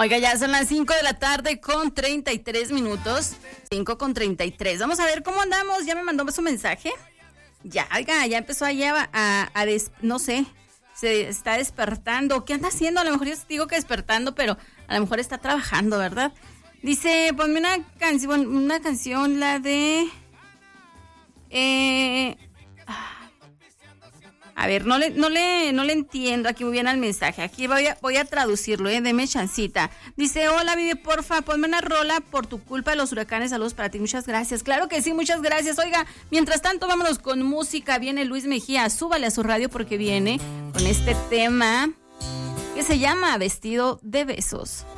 Oiga, ya son las 5 de la tarde con 33 minutos. 5:33. Vamos a ver cómo andamos. Ya me mandó su mensaje. Ya, oiga, ya empezó allá no sé, se está despertando. ¿Qué anda haciendo? A lo mejor yo te digo que despertando, pero a lo mejor está trabajando, ¿verdad? Dice, ponme una canción, la de... A ver, no le entiendo aquí muy bien al mensaje. Aquí voy a traducirlo, deme chancita. Dice, hola, Vivi, porfa, ponme una rola por tu culpa de los huracanes. Saludos para ti, muchas gracias. Claro que sí, muchas gracias. Oiga, mientras tanto, vámonos con música. Viene Luis Mejía, súbale a su radio porque viene con este tema que se llama Vestido de Besos.